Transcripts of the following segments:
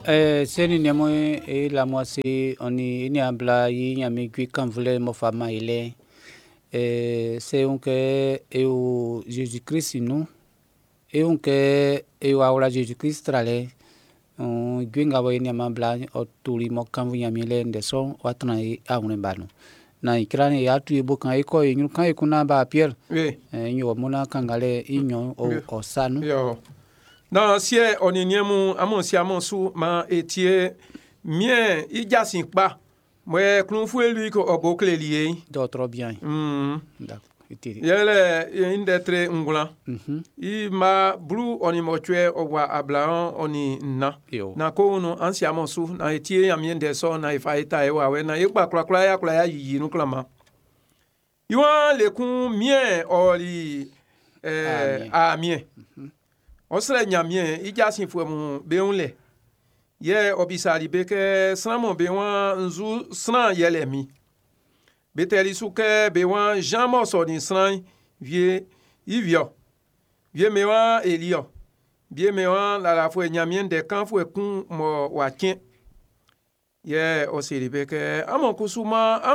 Seni nemo e la moise oni ni ambla yi nyami gwi kan vule mo fama ile c'est unke eu Jesus Christ nu e unke eu aula Jesus Christ trale gwi ngabo ni ambla o tuli mo kan vu nyami le ndeso watna yi awne banu na ikrani ya tu ibo kan iko yin kan ikuna ba Pierre nyo mona kangale inyo o sanu yo non sie oniniemu amonsi amonsu ma etie mien ijasin pa moi klunfu lui ko obokle lié d'autres bien d'accord yele indetre ngula I ma blu onimotwe owa ablaon oni na ko no ansi amonsu na etie amien de so na ifaita ewa we na yekpa kla ya yi nu klama iwan le kun mien oli amien osre nyamien ijasin fuemu beunle ye obisali beke snamo bewan nzu snan yelemi beteli suke bewan jamo so ni snan vie ivio vie mewan elio vie mewan la fu nyamien de kan fu kun mo wakin ye osiri beke amon kusu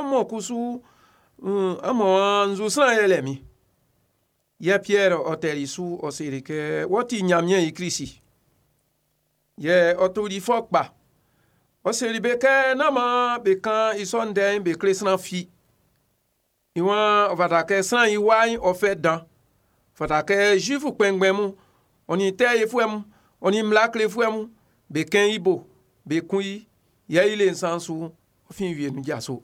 nzu snan yelemi ye Pierre otelisu osirike woti nyamien ikrisi ye otuli fokpa osiribeke nama bekan isonde be kresna fi iwan vatake san iwai ofedan fatake jifu pengbemu oni teye fuemu oni mlakle fuemu beken ibo bekui ye ile nsansu fin vienu jaso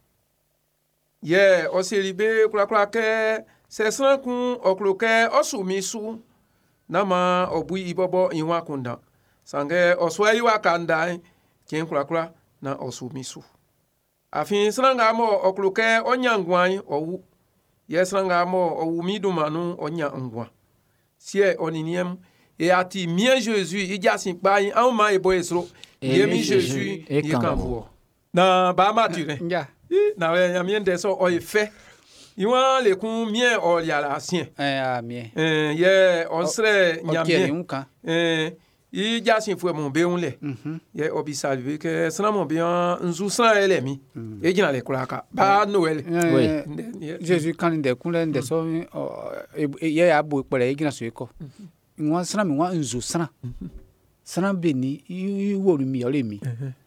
ye osiribe kula ke sesran kun okloke osumisu nama obui ibobo inwa kunda sange oswai wakanda kin kula na osumisu afin sranga mo okloke onyangwan owu yesranga mo owu midumanu onyangwan sie oniniem et ati mien Jésus ijasin pa en ma ebo esro yemi Jésus yekanvo na ba mature na we yamien de so oife iwan le kun mien o yala sien mien ye on serait nyamien I jasin fue mon beunle ye obisalve ke sana mon bien nzu sana elemi e jina le kulaka ba Noël Jésus kan de kunle de so ye abu pere e jina so iko nwa sana mi nwa nzu sana beni I woru mi ole mi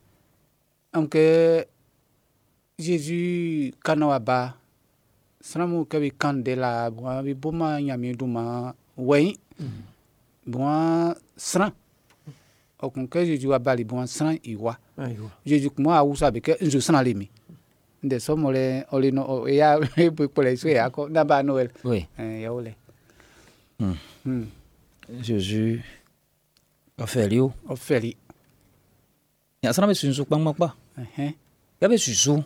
anke Jésus kanawa ba sanamu ke bi kan de la bwa bi boma nyami duma wei bwa sran okun ke Jésus wa bali bwa sran iwa Jésus kuma awusa be ke nzu sran lemi nde so mole ole no ya pe pole so ya ko na ba Noël oui ya ole Jésus ofeli ya sran be sunsu pa ya be susu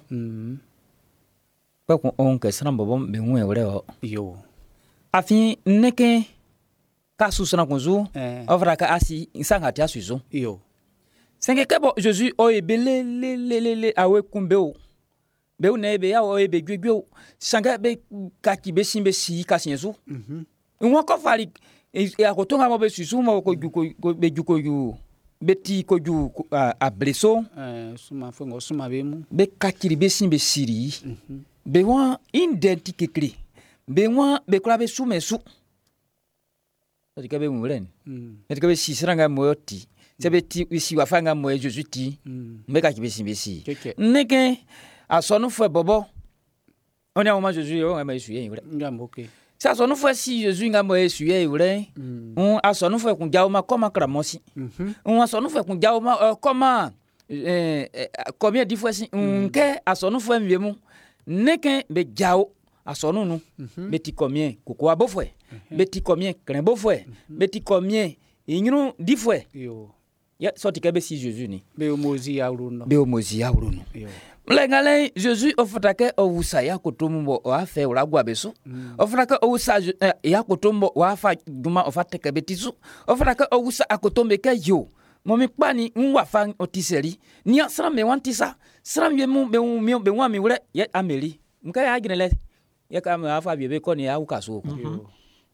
ko on ke sran bobo be nwe wore o yo afin neke ka susana kunzu ovra ka asi insanga tia susu yo senge kebo Jésus o ebele le awe kumbeo be una ebe ya o ebe gwegwe sanga be ka kibe simbe si ka sinzu nwa ko fali e akotonga mo be susu mo ko be juko yu beti ko ju a bleso suma fongo suma be mu be ka kiribe simbe siri be wan identique clé be wan be kula be sumesu dikabe mulen dikabe sisranga moyoti sebeti isi wafanga moye Jésus ti mbeka kibesi neke asonu fwe bobo onya mama Jésus yo ngama isuye yure ngamboke sa asonu fwe si Jésus ngama isuye yure asonu fwe kunjauma koma kramosi asonu fwe kunjauma koma combien de fois si nke asonu fwe mbiemu neke be jao asonu nu beti combien kokwa bofwe beti combien krembo fwe beti combien inyru di fwe yo ya soti kebe si Jésus ni be omozi ya uruno yo mlengale Jésus ofutake owusa ya kutumbo wa fe ulagwa beso ofutake owusa ya kutumbo wa fa duma ofateke betisu ofutake owusa akotombe ke yo momi pani nwa fa otiseri ni asra me wantisa sra me mu be nwa mi wure ye ameli mka ya ginele ye ka ma fa biebe ko ni ya ukaso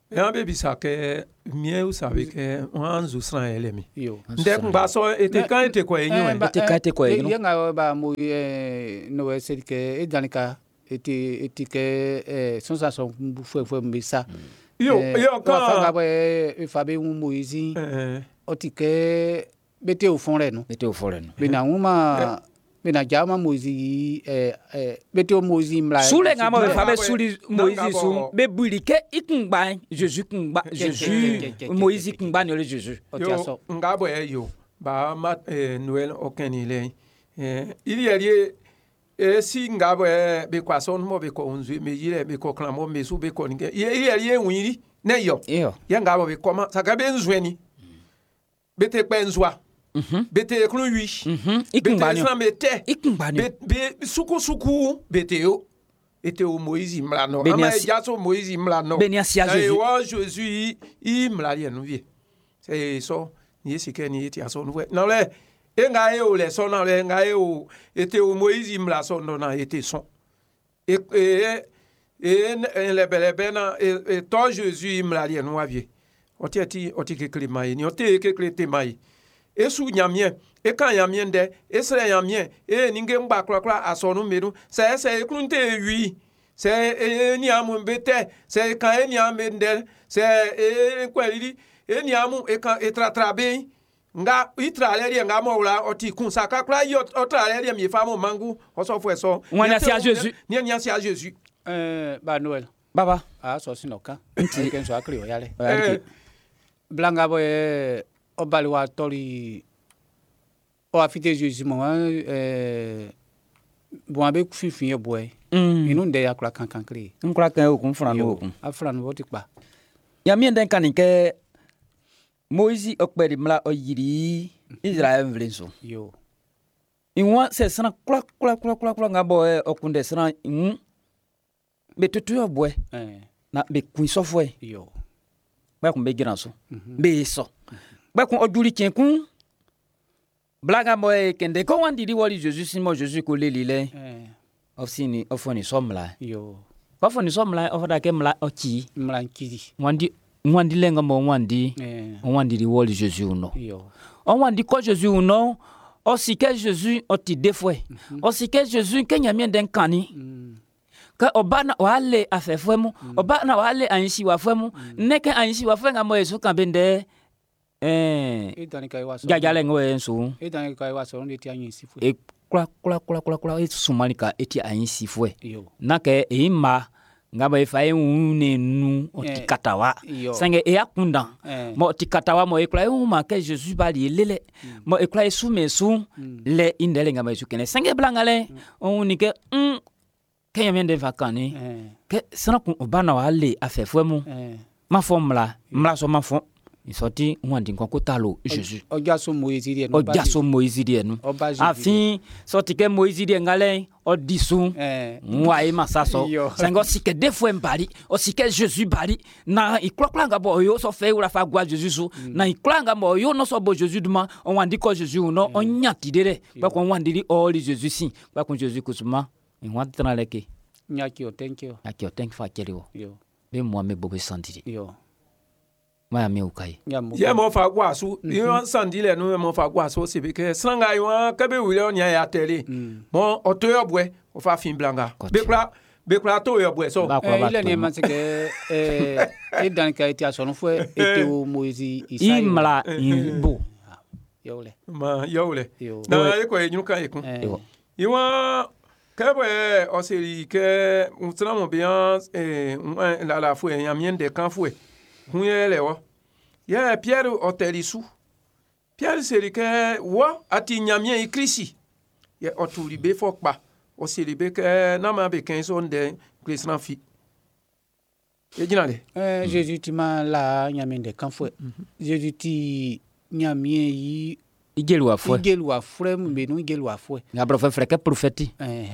ya be bisa ke mie u sabe ke wanzu sran elemi yo ndek ngba so ete kan ete ko enyo ete kan ete ko enyo yenga ba mo no ese ke edanika ete ke sensation fue mbisa yo ka fanga ba fabe un moizi otike bete au fond reno bina uma bina jama moizi bete o moizi mla sule ngamo be fabe suli moizi su be bulike ikungba Jésus kungba Jésus moizi kungba ne le Jésus yo ngabo yo ba ma Noël okeni le il y a si ngabo be kwa son mo be ko unzu me yire be ko klamo me su be ko nge ye wiri ne yo ya ngabo be koma saka be nzweni bete kpenzwa bete klui bete sambete be suku bete yo ete o Moïse mlano ama jaso Moïse mlano benia sia Jésus wa Jésus i mlali enu vie c'est so ni sike ni eti aso no non le enga e o le so na le enga e o ete o Moïse mla so no na ete son e le belebe na e to Jésus mlali enu vie oti ke klima ni oti ke klete mai esu nyamie e kan nyamie nde esre nyamie ninge mba krakra asonu meru se ekrunte wi se ni amu bete se kan ni amende se kweliri ni amu e kan etratrabe nga itraleria nga mola oti kunsa kakra yo otraleria mi famo mangu osofo eso wania sia Jésus ni sia Jésus ba Noël baba so sinoka nti ken so akri o yale blanga boy obalwa tori o afite Jésus mo bon avec fifi boy inu nde yakla kankan kri nkra kan o kun fran no kun afran bo tikpa ya mi den kan ke Moïse okperi mla oyiri Israel vlenso yo inwa se sana kla nga boy okunde sana be tutu yo boy na be kun so foi yo ba kun be giran so be so ba kun oduri tienkun blaga boy kende ko wandi di wali Jésus simo Jésus ko lelile ofsini ofoni somla yo ofoni somla ofoda ke mla ochi mla nkiri wandi lenga mo wandi di wali Jésus uno yo on wandi ko Jésus uno o sike Jésus o ti defwe o sike Jésus kenya mien den kani ka obana wale afefwemu obana wale anshi wafwemu neke anshi wafwenga mo Yesu kambende jajale ngwe ensu edanika wa so ndi ti anyi sifu kula sumalika eti anyi sifwe yo nake ima ngaba ifa une nu otikatawa sange yakunda mo otikatawa mo ekla uma ke Jésus bali lele mo ekla sumesu le indele ngaba Yesu kene sange blangale onike kenya mende vakani ke sana ku obana wale afefwemu mafomla so mafom isoti wandi nkonko talo Jésus ojaso Moïse die no afin soti ke Moïse die ngale odisu mwa masaso sango sike defo mbali o sike Jésus bali na iklokla bo yo so fe ura fa gwa Jésus na iklanga bo yo no so bo Jésus duma on wandi ko Jésus no onyati dere ba ko wandi li oli Jésus si ba ko Jésus kusuma nwati tana leke nyaki o thank you fa keriwo yo be mo me bobe santiri yo maya mi ukai ya mo fa gwasu yo sandile no mo fa gwasu se be ke sanga yo ka be wile onya ya tele mo otoyo bwe o fa fin blanga be kla to yo bwe so ile ni masike dan ka eti aso no fo eti o Moïse Isai imla imbo yole na ye ko enyuka ye kun iwa kebe o seri ke utsana mo bien la fo en amien de kan fo hunye wo ya Pierre otelisu Pierre seri ke wo ati nyamien ikrisi ye otuli be fokpa o seri be ke na ma be ken so nde krisna fi e jinale Jésus ti ma la nyamien de kan fo Jésus ti nyamien yi igelu afwe mbe no igelu afwe nga prophète freke prophète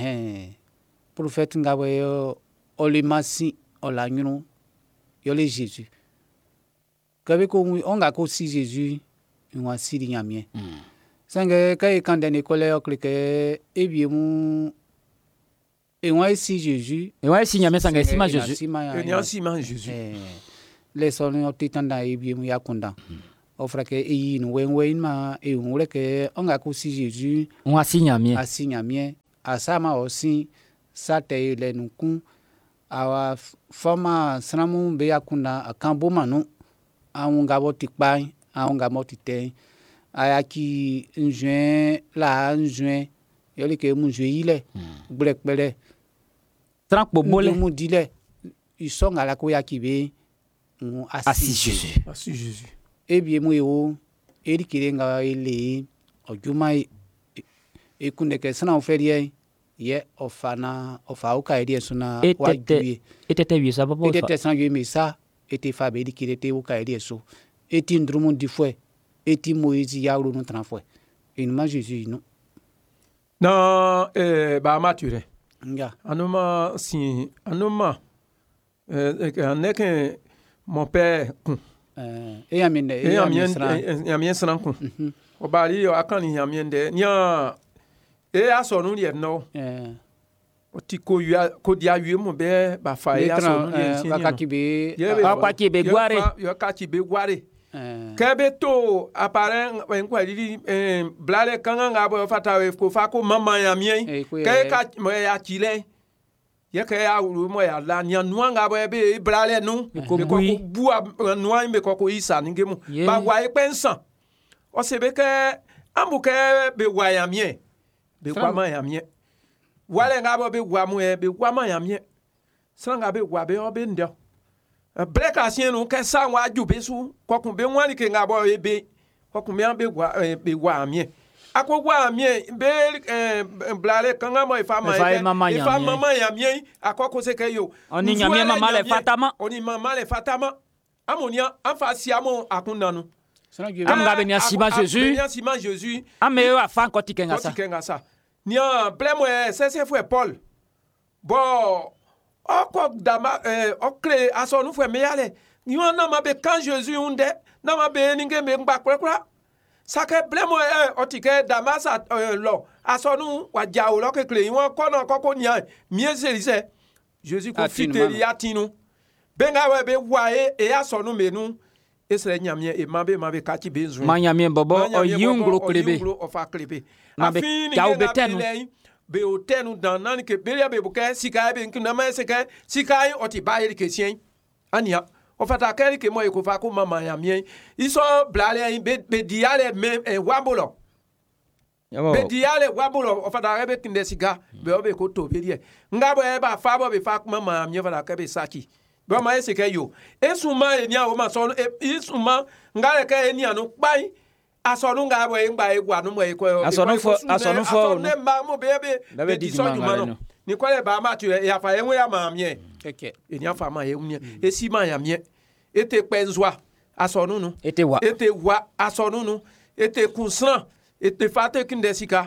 prophète ngawe yo olimasi olanyunu yo le Jésus kabe ko onga ko si Jésus ngwa si di nyamie sange kai kandene kole oklike ebiemu ngwa si Jésus ngwa si nyamie sange si ma Jésus ngwa si ma Jésus les son o titanda e bi mu yakunda o fra ke e no wen ma e un ke onga ku si Jésus on asinyamie asama osi sate le nukun awa forma sanamu be yakunda akambo manu aunga botikpai aunga motite ayaki juin yoli ke mu juile gbrekpele trakpo bole mu dile isonga la ko yakibe asi Jésus e bi mu yo eri kirenga ele ojuma e kunde ke sana oferie ye ofana ofauka eri suna wa juye etete wi sa babo etete san juye misa ete fa be dikirete uka eri so eti ndrumu difwe eti Moïse ya ru no tranfwe inuma Jésus no ba mature nga anuma si anuma neke mon père yamien sran kun o bari yo akani yamien de nya aso nu ye no o ti ko dia wi mo be ba fa aso nu ye ba kakibe gware yo kakibe gware kebe to aparen en kwa didi blale kanga ngabo fata we ko fa ko mama yamien ke ka mo ya chile ye ke ya uru mo ya la nya nuwa ngabo be blale nu ko bua nuwa me ko isa ngemu ba wa e pensan o se be ke ambuke be wa yamien be kwa ma yamien wale ngabo be wa mu e be kwa ma yamien sanga be wa be obe ndio breka sien no ke sa wa ju be su ko kun be wani ke ngabo e be ko kun be wa amien akogwa amien be blale kanga mo ifa mama yamien akoko se ke yo oni nyamien mama le fatama amonia afa siamo akunanu amgabe ni asima Jésus ame yo afa kotikenga sa nia blemo se fue Paul bo oko dama okre aso nu fue meyale ni ona ma be kan Jésus unde na ma be ninge me ngba kwekra sake blemo otike damasa lo aso nu wa jawo lo ke kle won kono koko nia mieselise Jésus ko fiteri atinu benga we be wae aso nu menu esre nyamie e mabe kachi bezu manyamie bobo o yungro klebe ofa klebe afini jawo betenu be otenu dan nan ke beria be buke sika be nkuna ma sika sika oti baye ke sien ania o fata keri ke mo ko fa ko mama ya mien iso blale be diale me wabolo be diale wabolo o fata be kinde sika be obe ko to be die ngabo e ba fa bo be fa mama ya mien fata ke be saki be ma sika yo esuma enia o ma so esuma ngale ke enia no pai asonu ngabo ngba egwa no mo eko asonu fo ne ma mo be di so juma no ni kwale ba ma tu ya fa enwe ya ma mie keke enia fa ma ye mie esi ma ya mie ete penzwa asonu no ete wa asonu no ete kunsan ete fate kindesika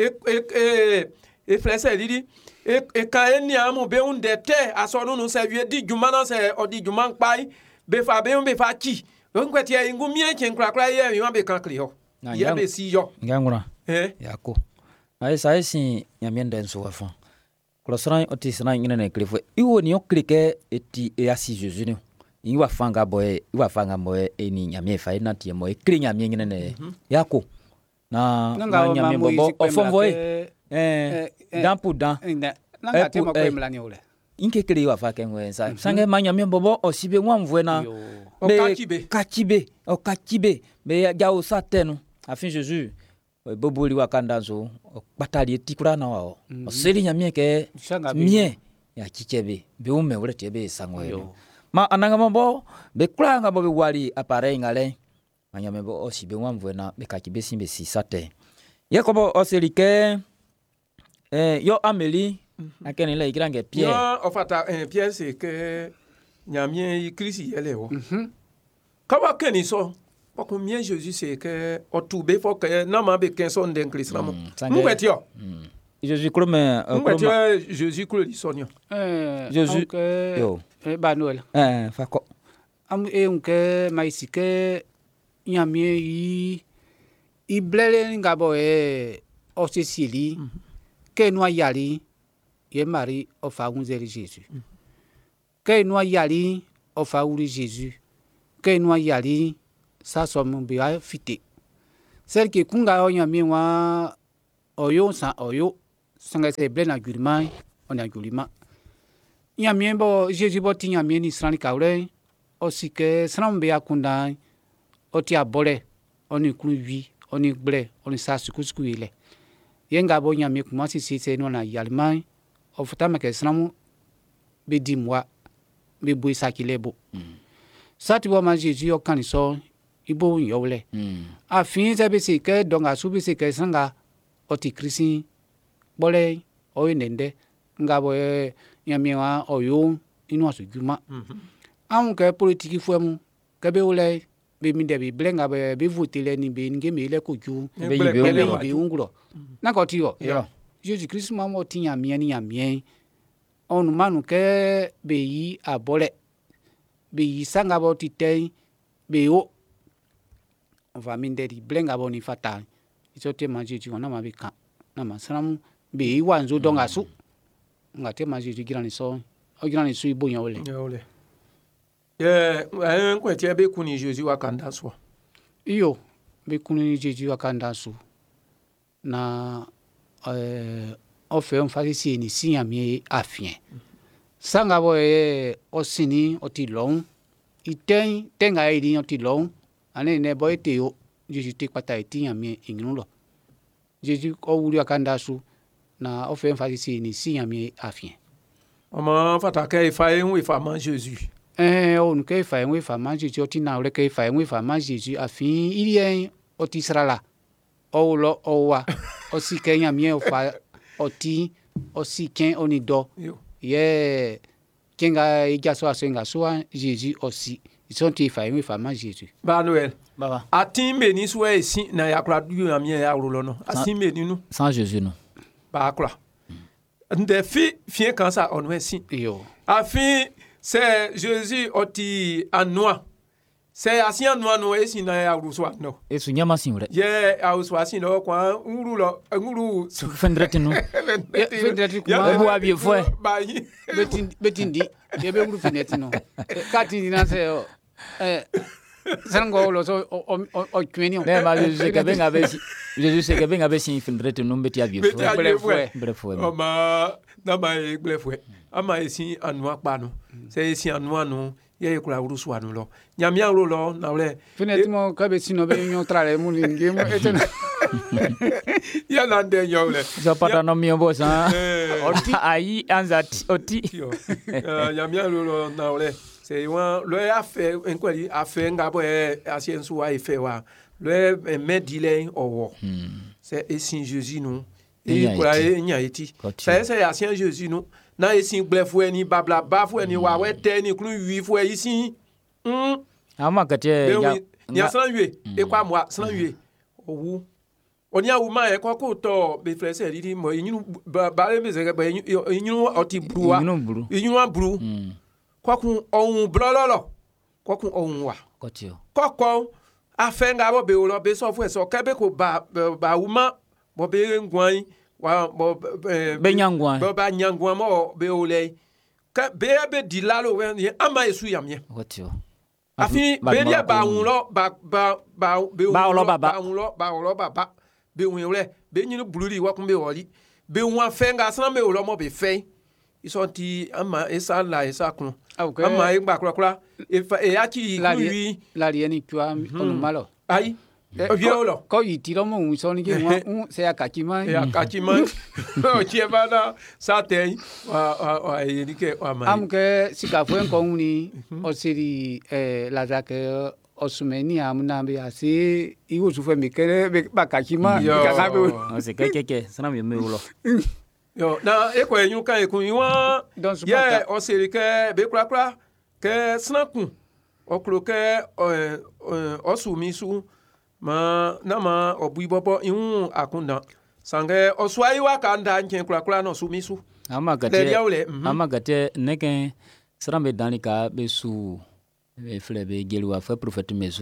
e flese lidi e ka enia mo be unde te asonu no se vie di juma na se odi juma npai be fa chi onkwati ya ingu mie chenkrakra ye mi mabe kan kli ho ya be si yo ngangura yako ai sai si nyamiende nso wafa klosran otisran ngine na klifo iwo ni oklike eti asi Jésus ni iwa fanga boy eni nyamie fa ina tie mo ekri nyamie ngine ne yako na nyamie bobo ofomvoe dampudan nanga tema ko emlani ole inke kri wa fa kenwe sa sange manyamie bobo osibe nwamvwe na kachibe be jawo satenu afin Jésus boboli wakanda zo batali tikura na wao oseli nyamie ke mie ya chichebe be ume ure tebe sangwe ma ananga mambo be kranga bo be wali apare ngale manyame bo osibe nwamvwe na be kachibe simbe si sate yakobo oseli ke yo ameli akeni la ikirange Pierre yo ofata Pierre c'est que nyamie Christ yele wo kawa keni so poko mien Jésus c'est que otube fo que na ma be kenso nden Christ na mo mwetio Jésus krome Jésus klo lisonio Jésus yo ba noel fako am unke maisike nyamie i blele ngabo osesili ke no yali ye mari ofa unzeli Jésus ke no yali ofa uri Jésus que nous yali ça somme bien fité celle qui kunga onyami wa oyo sa oyo sanga se ble na gulima on a gulima nyami bo Jésus bo ti nyami ni sran kaure aussi que sran be akunda oti abole oni kruvi oni ble oni sa sukusku ile yenga bo nyami kuma si se no na yalima ofutama ke sran be di moi be boy sakilebo sati bo ma Jésus o kaniso ibo yole afin ze be se ke donga su be se ke sanga oti krisi bole o nende ngabo nyamiwa oyo inu asuguma aunque politique fuemu ke be ole be mi de be blenga be voter ni be ngeme ile koju be ungulo na ko ti yo Jésus Christ mamo ti nyamia ni nyamia onu manu ke be yi abole be yi sanga bo ti ten be o on va minde di blenga bo ni fata isote manje ti ona ma be kan na masram be yi wanzo donga su ngate manje ti girani so o girani su ibo yan ole en ko ti be kuni Jésus wa kanda so iyo be kuni Jésus wa kanda su na o fe on fa si ni si ami afien sanga bo o sini o ti long iten tenga iri o ti long ane ne bo ete o Jésus te pata eti ami ingunu lo Jésus o wuri wa kanda su na o fe on fa si ni si ami afien o ma fata ke fa en fa man Jésus on ke fa en fa man Jésus o ti na o ke fa en fa man Jésus afin iri o ti srala o lo o wa o si ke ami o fa o ti o si ken oni do ye kenga ijaso asenga so Jésus aussi ils sont ti fa en fa man Jésus ba Noël baba atin be ni so e si na ya kra du ami ya ro no atin be ni no sans Jésus no ba kra nde fi kan sa on we si yo afin c'est Jésus oti anwa c'est asien noa no e si na ya ro so no esu nyama sin wure ye a so asin no kwa nguru fendrete no fendrete kuma bo abi fo ba yi betindi ye be nguru feneti no kati dina se sango lo so o kwenio ne ma Jésus ke benga be Jésus se ke benga be sin fendrete no beti abi fo bref o ma na ma e bref ama esi anwa pa no se esi anwa no ye kula urusu anu lo nyamia ro lo na ole feneti mo ka be sino be nyo trale mu ni ngemo etena ya na de yo le so pata no mi bo sa oti ayi anzati oti nyamia ro lo na ole se wa lo ya fe enkwari afe ngabo asiensu wa ife wa lo medile owo c'est esi Jésus nous et kula nya eti c'est asien Jésus nous na esi gblefo ni babla bafo ni wa we te ni kru 8 fo isi ama kate ya san yue e kwa moi san yue owu oni awu ma e ko to be frese riri mo yinu ba le meze ba yinu oti bruwa yinu bru kwa kun ohun blololo kwa kun ohun wa kotio koko afenga bo be lo be so fo so kebe ko ba wuma bo be ngwan wa bo be nyangwan bo ba nyangwan mo be ole ka be dilalo we ama esu yamye kotio afi be dia ba wun lo ba be ba lo baba ba lo baba be wun ole be nyinu bluri wa kun be woli be wun afenga san be lo mo be fe isonti ama esa la esa kun ama e gba kura e aki wi la rieni kwa onu malo ai violo ko yitiro mo un soni ke un se akakima o chievana sate wa yenike wa mai am ke sikafuen ko uni o siri la zake osumeni amna be asi iwo sufe mi kere ba kakima ka sabe o se keke sana mi ulo yo na e ko enyu kan e kun iwan ye o siri ke be kura ke snakun o kro ke o sumi su ma na ma obui bobo ihun akunda sange oswai wa kanda nchen kura no sumi su amagate neken srambe danika be su be fle be gelu wa fa prophète mezu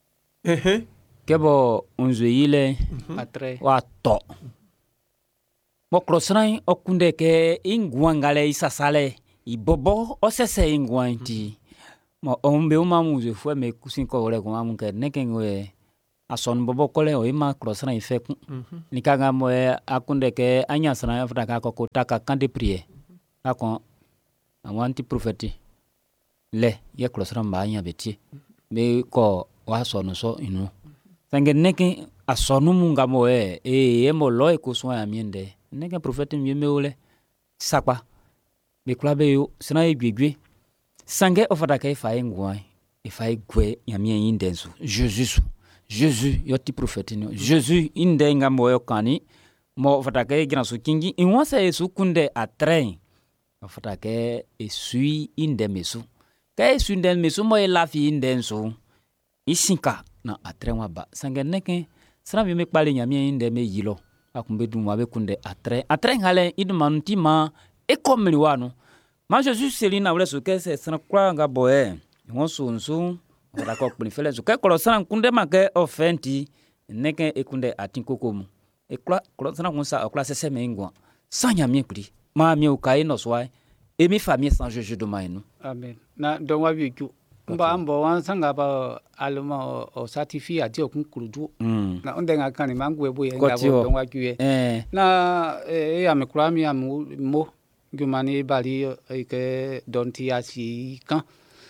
kebo unzwe ile atre wa to mo krosran okunde ke ingwangale isasale ibobo osese ingwanti mo on be uma mu je fo me kusin ko wore ko am ke ne ken we ason bobo kole o ima crossra ife ku ni kanga mo akunde ke anya sana afta ka ko taka kan de prier akon awanti prophète le ye crossra mba anya beti me ko wa sonu so inu sange ne ken asonu munga mo e mo lo e ko so amiende ne ken prophète mi me ole sakpa be klabe yo sina e gwegwe sange ofata ka ifa ngwa ifa gwe yamie indenso Jesus yoti prophète no Jesus inde ngambo yo kani mo ofata ka gina so kingi inwasa yesu kunde atren ofata ka esui inde mesu ka esu inde mesu mo elafi indenso isinka na atren wa ba sange neke sina bi me kpale yamie inde me yilo akumbe dum wa be kunde atren hale idmanti ma ekomli wanu ma Jesus selina wala so ke se sana kwa nga boe won so nso wala ko kpini fele so ke kolo sana kunde ma ke ofenti neke ekunde atinkoko mu e kolo sana kunsa okla sese me ngwa sanya mi kuri ma mi o kai no so ai e mi famille sans Jésus do mainu amen na don wa bi ku mba ambo wan sanga ba alma o certifié ati okun kurudu na onde nga kan ma ngwe bo ye nga bo don wa ku ye na ya me kura mi am mo gumani bali ke donti asi kan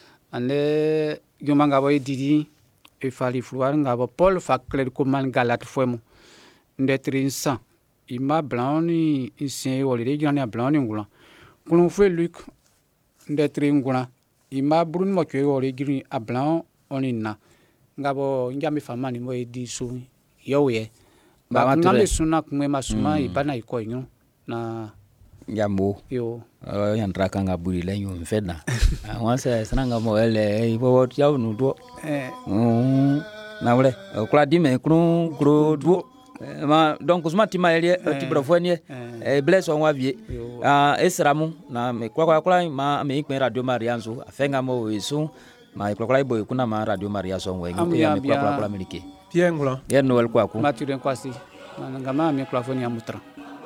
ane gumanga boy didi e fali fluar ngabo Paul fa clair comme Galate foemo ndetrin sang ima blani isen wolire jani blani ngula kulon fe Luc ndetrin ngula ima brun mo ke wori giri ablan onina ngabo njami famani mo edi so yowe ba ngambe suna kumwe masuma ibana iko nyo na Jambo yo yantraka nga buri le yo mfeda wanse sananga mo ele ibo ya nu do na wole kula dime kru do ma donc usma tima ele ti brofoni bless on wa vie esramu na me kwa ma me ikpe Radio Maria nso afenga mo wesu ma kwa ibo kuna ma Radio Maria so we ngi ya me kwa milike bien ngula ye noel kwa ku maturen kwasi na ngama me kwa foni ya mutra